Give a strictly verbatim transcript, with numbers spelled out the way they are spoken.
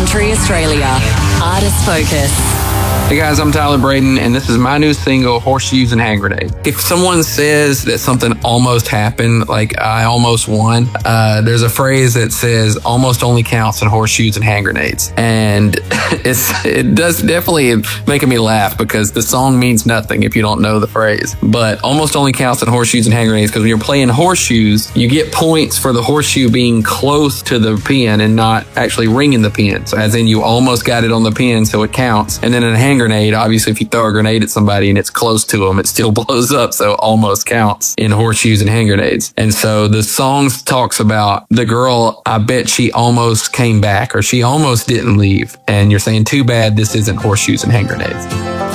Country Australia. Artist Focus. Hey guys, I'm Tyler Braden, and this is my new single, Horseshoes and Hand Grenades. If someone says that something almost happened, like I almost won, uh, there's a phrase that says almost only counts in horseshoes and hand grenades. And it's it does definitely making me laugh because the song means nothing if you don't know the phrase. But almost only counts in horseshoes and hand grenades because when you're playing horseshoes, you get points for the horseshoe being close to the pin and not actually ringing the pin. So as in you almost got it on the pin, so it counts. And then in a hand grenade, obviously if you throw a grenade at somebody and it's close to them, it still blows up, so almost counts in horseshoes and hand grenades. And so the song talks about the girl, I bet she almost came back or she almost didn't leave, and you're saying too bad this isn't horseshoes and hand grenades.